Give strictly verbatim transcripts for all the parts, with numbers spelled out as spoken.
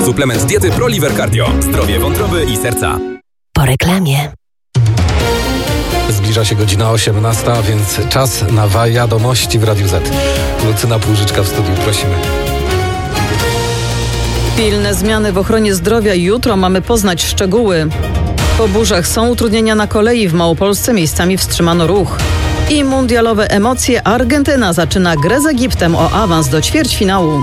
Suplement diety ProLiver Cardio. Zdrowie wątroby i serca. Po reklamie. Zbliża się godzina osiemnasta, więc czas na wiadomości w Radiu Z. Lucyna Półżyczka w studiu, prosimy. Pilne zmiany w ochronie zdrowia. Jutro mamy poznać szczegóły. Po burzach są utrudnienia na kolei w Małopolsce. Miejscami wstrzymano ruch. I mundialowe emocje. Argentyna zaczyna grę z Egiptem o awans do ćwierćfinału.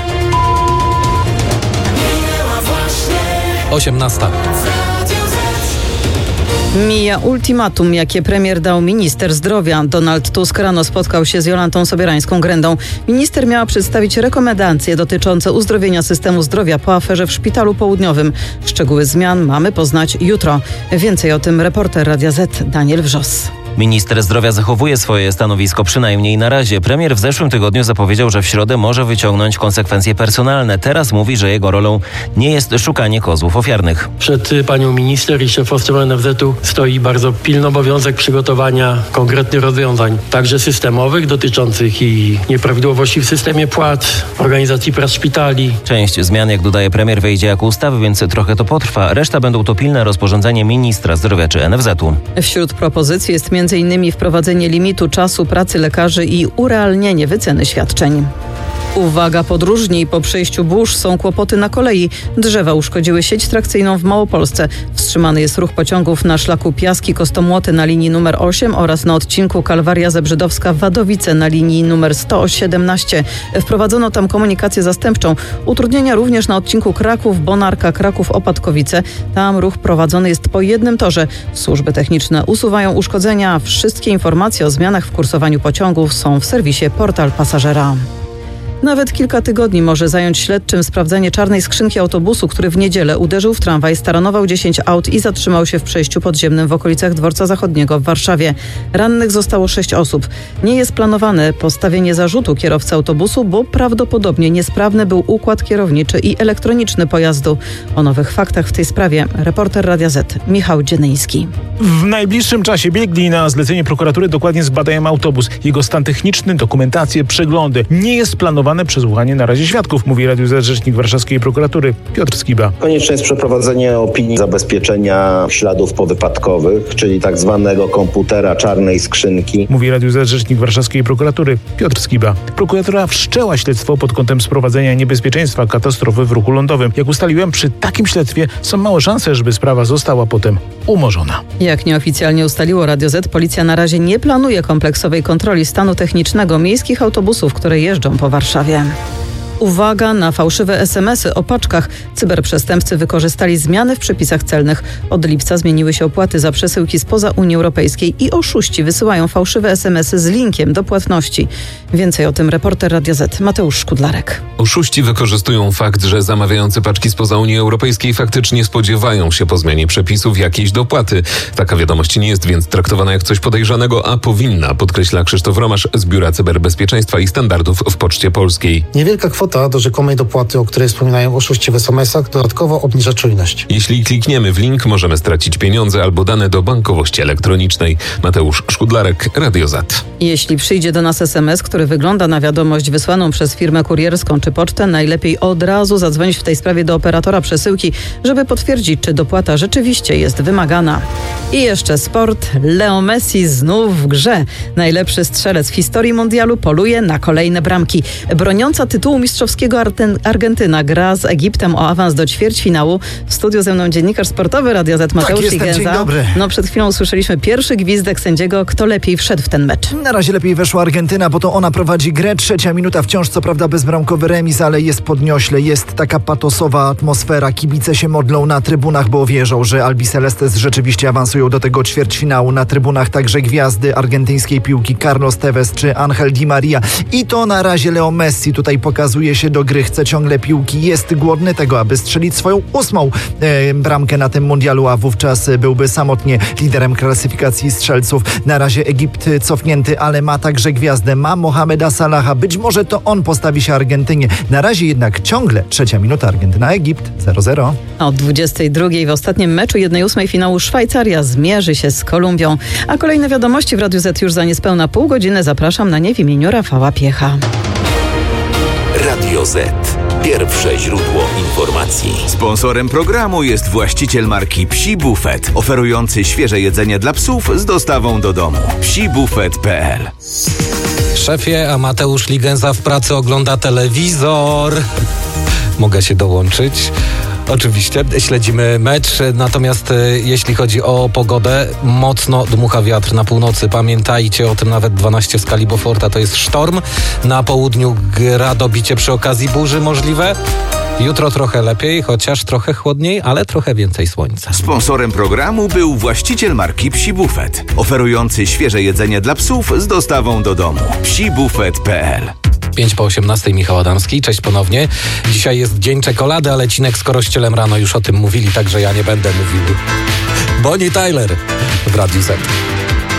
osiemnasta. Mija ultimatum, jakie premier dał minister zdrowia. Donald Tusk rano spotkał się z Jolantą Sobierańską-Grendą. Minister miała przedstawić rekomendacje dotyczące uzdrowienia systemu zdrowia po aferze w Szpitalu Południowym. Szczegóły zmian mamy poznać jutro. Więcej o tym reporter Radia Z Daniel Wrzos. Minister zdrowia zachowuje swoje stanowisko przynajmniej na razie. Premier w zeszłym tygodniu zapowiedział, że w środę może wyciągnąć konsekwencje personalne. Teraz mówi, że jego rolą nie jest szukanie kozłów ofiarnych. Przed panią minister i szefostwem N F Z-u stoi bardzo pilny obowiązek przygotowania konkretnych rozwiązań, także systemowych, dotyczących i nieprawidłowości w systemie płac, organizacji prac szpitali. Część zmian, jak dodaje premier, wejdzie jako ustawy, więc trochę to potrwa. Reszta będą to pilne rozporządzenie ministra zdrowia czy N F Z-u. Wśród propozycji jest między Między innymi wprowadzenie limitu czasu pracy lekarzy i urealnienie wyceny świadczeń. Uwaga podróżni, po przejściu burz są kłopoty na kolei. Drzewa uszkodziły sieć trakcyjną w Małopolsce. Wstrzymany jest ruch pociągów na szlaku Piaski-Kostomłoty na linii numer osiem oraz na odcinku Kalwaria Zebrzydowska-Wadowice na linii numer sto siedemnaście. Wprowadzono tam komunikację zastępczą. Utrudnienia również na odcinku Kraków-Bonarka, Kraków-Opatkowice. Tam ruch prowadzony jest po jednym torze. Służby techniczne usuwają uszkodzenia. Wszystkie informacje o zmianach w kursowaniu pociągów są w serwisie Portal Pasażera. Nawet kilka tygodni może zająć śledczym sprawdzenie czarnej skrzynki autobusu, który w niedzielę uderzył w tramwaj, staranował dziesięć aut i zatrzymał się w przejściu podziemnym w okolicach Dworca Zachodniego w Warszawie. Rannych zostało sześć osób. Nie jest planowane postawienie zarzutu kierowcy autobusu, bo prawdopodobnie niesprawny był układ kierowniczy i elektroniczny pojazdu. O nowych faktach w tej sprawie reporter Radia Z Michał Dzienyński. W najbliższym czasie biegli na zlecenie prokuratury dokładnie zbadają autobus, jego stan techniczny, dokumentację, przeglądy. Nie jest planowane przesłuchanie na razie świadków, mówi Radiu Z rzecznik warszawskiej prokuratury Piotr Skiba. Konieczne jest przeprowadzenie opinii zabezpieczenia śladów powypadkowych, czyli tak zwanego komputera czarnej skrzynki. Mówi Radiu Z rzecznik warszawskiej prokuratury Piotr Skiba. Prokuratura wszczęła śledztwo pod kątem sprowadzenia niebezpieczeństwa katastrofy w ruchu lądowym. Jak ustaliłem, przy takim śledztwie są małe szanse, żeby sprawa została potem umorzona. Jak nieoficjalnie ustaliło Radio Z, policja na razie nie planuje kompleksowej kontroli stanu technicznego miejskich autobusów, które jeżdżą po Warszawie. Uwaga na fałszywe es em esy o paczkach. Cyberprzestępcy wykorzystali zmiany w przepisach celnych. Od lipca zmieniły się opłaty za przesyłki spoza Unii Europejskiej i oszuści wysyłają fałszywe es em esy z linkiem do płatności. Więcej o tym reporter Radia Z Mateusz Szkudlarek. Oszuści wykorzystują fakt, że zamawiający paczki spoza Unii Europejskiej faktycznie spodziewają się po zmianie przepisów jakiejś dopłaty. Taka wiadomość nie jest więc traktowana jak coś podejrzanego, a powinna, podkreśla Krzysztof Romasz z Biura Cyberbezpieczeństwa i Standardów w Poczcie Polskiej. Niewielka kwota do rzekomej dopłaty, o której wspominają oszuści w es em esach, dodatkowo obniża czujność. Jeśli klikniemy w link, możemy stracić pieniądze albo dane do bankowości elektronicznej. Mateusz Szkudlarek, Radio Z. Jeśli przyjdzie do nas es em es, który wygląda na wiadomość wysłaną przez firmę kurierską czy pocztę, najlepiej od razu zadzwonić w tej sprawie do operatora przesyłki, żeby potwierdzić, czy dopłata rzeczywiście jest wymagana. I jeszcze sport. Leo Messi znów w grze. Najlepszy strzelec w historii mundialu poluje na kolejne bramki. Broniąca tytułu mistrzowskiego Argentyna gra z Egiptem o awans do ćwierćfinału. W studiu ze mną dziennikarz sportowy Radia Z Mateusz tak, Igenza. Dzień dobry. No przed chwilą usłyszeliśmy pierwszy gwizdek sędziego. Kto lepiej wszedł w ten mecz? Na razie lepiej weszła Argentyna, bo to ona prowadzi grę. Trzecia minuta, wciąż co prawda bezbramkowy remis, ale jest podniośle. Jest taka patosowa atmosfera. Kibice się modlą na trybunach, bo wierzą, że Albicelestes rzeczywiście awansują do tego ćwierćfinału. Na trybunach także gwiazdy argentyńskiej piłki Carlos Tevez czy Angel Di Maria. I to na razie Leo Messi tutaj pokazuje się do gry. Chce ciągle piłki. Jest głodny tego, aby strzelić swoją ósmą e, bramkę na tym mundialu, a wówczas byłby samotnie liderem klasyfikacji strzelców. Na razie Egipt cofnięty, ale ma także gwiazdę. Ma Mohameda Salaha. Być może to on postawi się Argentynie. Na razie jednak ciągle trzecia minuta Argentyna-Egipt zero zero. O dwudziestej drugiej w ostatnim meczu jednej ósmej finału Szwajcaria zmierzy się z Kolumbią. A kolejne wiadomości w Radiu Z już za niespełna pół godziny. Zapraszam na nie w imieniu Rafała Piecha. Radio Z. Pierwsze źródło informacji. Sponsorem programu jest właściciel marki Psi Buffet, oferujący świeże jedzenie dla psów z dostawą do domu. psi buffet kropka p l. Szefie, a Mateusz Ligenza w pracy ogląda telewizor. Mogę się dołączyć. Oczywiście, śledzimy mecz, natomiast e, jeśli chodzi o pogodę, mocno dmucha wiatr na północy. Pamiętajcie o tym, nawet dwanaście w skali Beauforta to jest sztorm. Na południu gradobicie przy okazji burzy możliwe. Jutro trochę lepiej, chociaż trochę chłodniej, ale trochę więcej słońca. Sponsorem programu był właściciel marki Psi Buffet, oferujący świeże jedzenie dla psów z dostawą do domu. psi buffet kropka p l. pięć po osiemnastej, Michał Adamski. Cześć ponownie. Dzisiaj jest dzień czekolady, ale Cinek z Korościelem rano już o tym mówili, także ja nie będę mówił. Bonnie Tyler w Radiu Z.